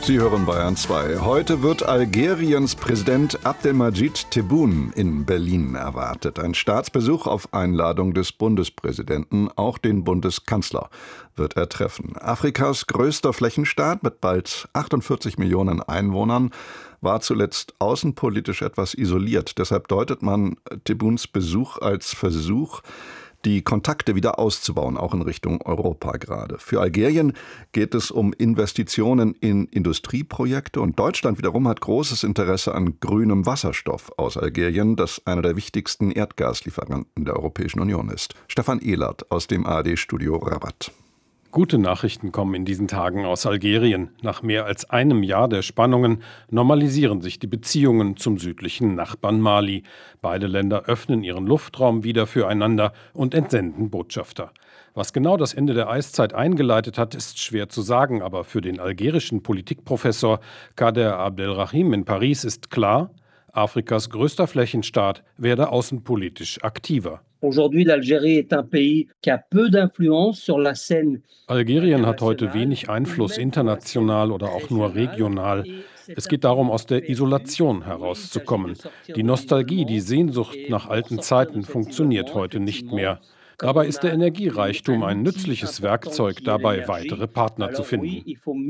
Sie hören Bayern 2. Heute wird Algeriens Präsident Abdelmadjid Tebboune in Berlin erwartet. Ein Staatsbesuch auf Einladung des Bundespräsidenten, auch den Bundeskanzler wird er treffen. Afrikas größter Flächenstaat mit bald 48 Millionen Einwohnern war zuletzt außenpolitisch etwas isoliert. Deshalb deutet man Tebbounes Besuch als Versuch, die Kontakte wieder auszubauen, auch in Richtung Europa gerade. Für Algerien geht es um Investitionen in Industrieprojekte und Deutschland wiederum hat großes Interesse an grünem Wasserstoff aus Algerien, das einer der wichtigsten Erdgaslieferanten der Europäischen Union ist. Stefan Ehlert aus dem ARD-Studio Rabat. Gute Nachrichten kommen in diesen Tagen aus Algerien. Nach mehr als einem Jahr der Spannungen normalisieren sich die Beziehungen zum südlichen Nachbarn Mali. Beide Länder öffnen ihren Luftraum wieder füreinander und entsenden Botschafter. Was genau das Ende der Eiszeit eingeleitet hat, ist schwer zu sagen, aber für den algerischen Politikprofessor Kader Abdelrahim in Paris ist klar, Afrikas größter Flächenstaat werde außenpolitisch aktiver. Algerien hat heute wenig Einfluss international oder auch nur regional. Es geht darum, aus der Isolation herauszukommen. Die Nostalgie, die Sehnsucht nach alten Zeiten funktioniert heute nicht mehr. Dabei ist der Energiereichtum ein nützliches Werkzeug, dabei weitere Partner zu finden.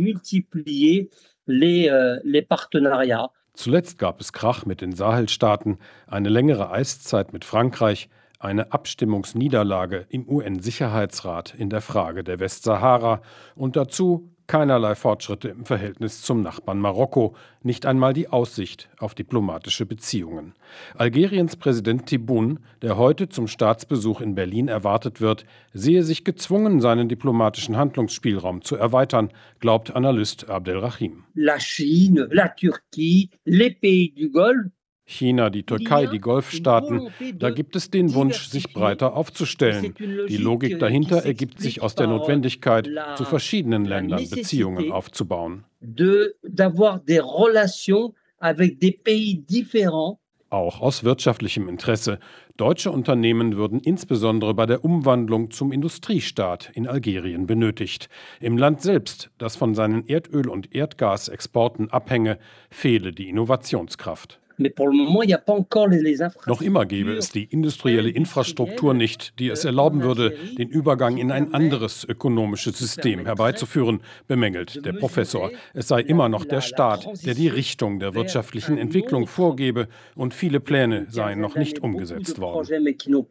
Zuletzt gab es Krach mit den Sahelstaaten, eine längere Eiszeit mit Frankreich, eine Abstimmungsniederlage im UN-Sicherheitsrat in der Frage der Westsahara und dazu keinerlei Fortschritte im Verhältnis zum Nachbarn Marokko, nicht einmal die Aussicht auf diplomatische Beziehungen. Algeriens Präsident Tebboune, der heute zum Staatsbesuch in Berlin erwartet wird, sehe sich gezwungen, seinen diplomatischen Handlungsspielraum zu erweitern, glaubt Analyst Abdelrahim. La Chine, la Turquie, les pays du Golfe. China, die Türkei, die Golfstaaten, da gibt es den Wunsch, sich breiter aufzustellen. Die Logik dahinter ergibt sich aus der Notwendigkeit, zu verschiedenen Ländern Beziehungen aufzubauen. Auch aus wirtschaftlichem Interesse. Deutsche Unternehmen würden insbesondere bei der Umwandlung zum Industriestaat in Algerien benötigt. Im Land selbst, das von seinen Erdöl- und Erdgasexporten abhänge, fehle die Innovationskraft. Noch immer gäbe es die industrielle Infrastruktur nicht, die es erlauben würde, den Übergang in ein anderes ökonomisches System herbeizuführen, bemängelt der Professor. Es sei immer noch der Staat, der die Richtung der wirtschaftlichen Entwicklung vorgebe und viele Pläne seien noch nicht umgesetzt worden.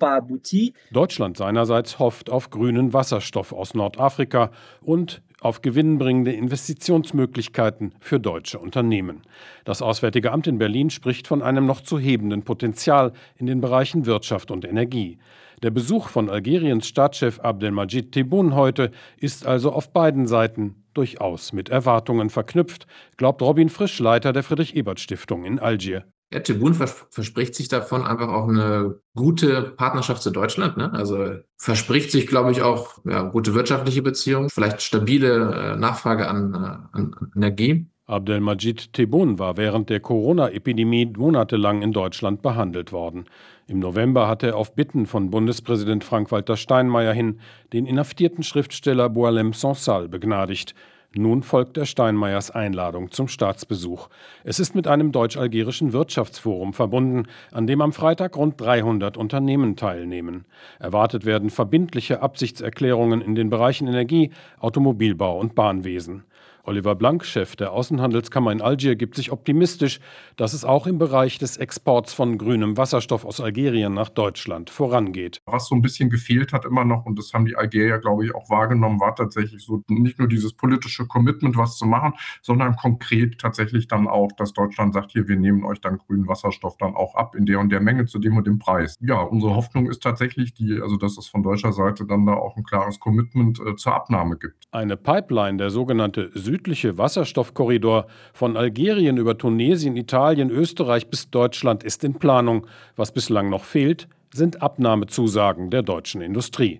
Deutschland seinerseits hofft auf grünen Wasserstoff aus Nordafrika und auf gewinnbringende Investitionsmöglichkeiten für deutsche Unternehmen. Das Auswärtige Amt in Berlin spricht von einem noch zu hebenden Potenzial in den Bereichen Wirtschaft und Energie. Der Besuch von Algeriens Staatschef Abdelmadjid Tebboune heute ist also auf beiden Seiten durchaus mit Erwartungen verknüpft, glaubt Robin Frisch, Leiter der Friedrich-Ebert-Stiftung in Algier. Ja, Tebboune verspricht sich davon einfach auch eine gute Partnerschaft zu Deutschland. Ne? Also verspricht sich, glaube ich, auch gute wirtschaftliche Beziehungen, vielleicht stabile Nachfrage an Energie. Abdelmadjid Tebboune war während der Corona-Epidemie monatelang in Deutschland behandelt worden. Im November hat er auf Bitten von Bundespräsident Frank-Walter Steinmeier hin den inhaftierten Schriftsteller Boualem Sansal begnadigt. Nun folgt der Steinmeiers Einladung zum Staatsbesuch. Es ist mit einem deutsch-algerischen Wirtschaftsforum verbunden, an dem am Freitag rund 300 Unternehmen teilnehmen. Erwartet werden verbindliche Absichtserklärungen in den Bereichen Energie, Automobilbau und Bahnwesen. Oliver Blank, Chef der Außenhandelskammer in Algier, gibt sich optimistisch, dass es auch im Bereich des Exports von grünem Wasserstoff aus Algerien nach Deutschland vorangeht. Was so ein bisschen gefehlt hat immer noch, und das haben die Algerier, glaube ich, auch wahrgenommen, war tatsächlich so nicht nur dieses politische Commitment, was zu machen, sondern konkret tatsächlich dann auch, dass Deutschland sagt, hier, wir nehmen euch dann grünen Wasserstoff dann auch ab in der und der Menge zu dem und dem Preis. Ja, unsere Hoffnung ist tatsächlich dass es von deutscher Seite dann da auch ein klares Commitment zur Abnahme gibt. Eine Pipeline, der sogenannte südliche Wasserstoffkorridor von Algerien über Tunesien, Italien, Österreich bis Deutschland ist in Planung. Was bislang noch fehlt, sind Abnahmezusagen der deutschen Industrie.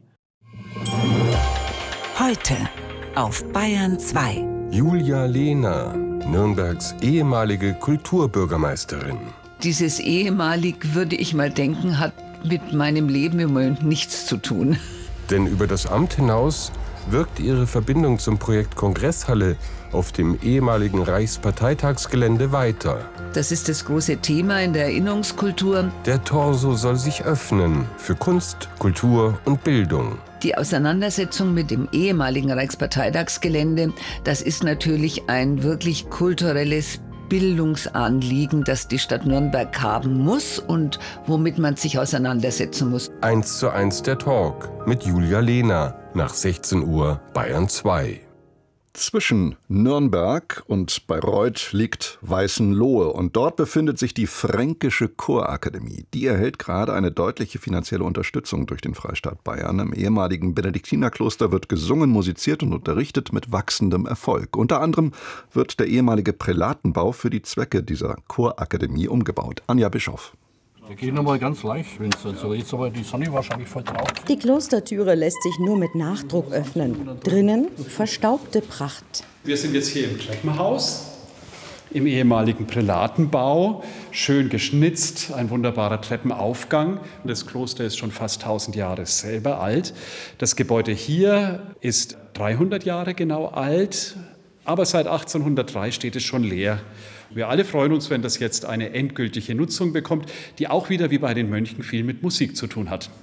Heute auf Bayern 2. Julia Lehner, Nürnbergs ehemalige Kulturbürgermeisterin. Dieses ehemalig, würde ich mal denken, hat mit meinem Leben im Moment nichts zu tun. Denn über das Amt hinaus wirkt ihre Verbindung zum Projekt Kongresshalle auf dem ehemaligen Reichsparteitagsgelände weiter. Das ist das große Thema in der Erinnerungskultur. Der Torso soll sich öffnen für Kunst, Kultur und Bildung. Die Auseinandersetzung mit dem ehemaligen Reichsparteitagsgelände, das ist natürlich ein wirklich kulturelles Bildungsanliegen, das die Stadt Nürnberg haben muss und womit man sich auseinandersetzen muss. 1:1 der Talk mit Julia Lehner nach 16 Uhr Bayern 2. Zwischen Nürnberg und Bayreuth liegt Weißenlohe und dort befindet sich die Fränkische Chorakademie. Die erhält gerade eine deutliche finanzielle Unterstützung durch den Freistaat Bayern. Im ehemaligen Benediktinerkloster wird gesungen, musiziert und unterrichtet mit wachsendem Erfolg. Unter anderem wird der ehemalige Prälatenbau für die Zwecke dieser Chorakademie umgebaut. Anja Bischoff. Wir gehen nochmal ganz leicht, wenn es so ist, aber die Sonne wahrscheinlich voll drauf. Die Klostertüre lässt sich nur mit Nachdruck öffnen. Drinnen verstaubte Pracht. Wir sind jetzt hier im Treppenhaus, im ehemaligen Prälatenbau, schön geschnitzt, ein wunderbarer Treppenaufgang. Das Kloster ist schon fast 1000 Jahre selber alt. Das Gebäude hier ist 300 Jahre genau alt, aber seit 1803 steht es schon leer. Wir alle freuen uns, wenn das jetzt eine endgültige Nutzung bekommt, die auch wieder wie bei den Mönchen viel mit Musik zu tun hat.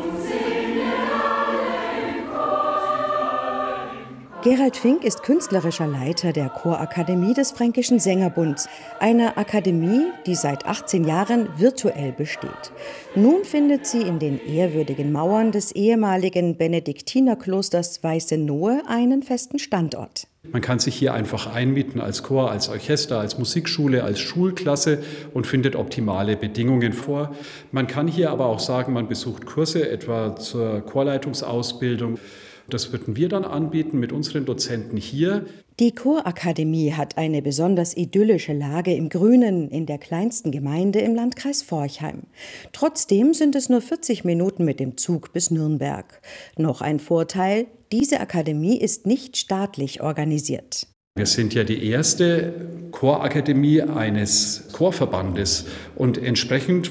Gerald Fink ist künstlerischer Leiter der Chorakademie des Fränkischen Sängerbunds, einer Akademie, die seit 18 Jahren virtuell besteht. Nun findet sie in den ehrwürdigen Mauern des ehemaligen Benediktinerklosters Weißenlohe einen festen Standort. Man kann sich hier einfach einmieten als Chor, als Orchester, als Musikschule, als Schulklasse und findet optimale Bedingungen vor. Man kann hier aber auch sagen, man besucht Kurse, etwa zur Chorleitungsausbildung. Das würden wir dann anbieten mit unseren Dozenten hier. Die Chorakademie hat eine besonders idyllische Lage im Grünen, in der kleinsten Gemeinde im Landkreis Forchheim. Trotzdem sind es nur 40 Minuten mit dem Zug bis Nürnberg. Noch ein Vorteil: Diese Akademie ist nicht staatlich organisiert. Wir sind ja die erste Chorakademie eines Chorverbandes und entsprechend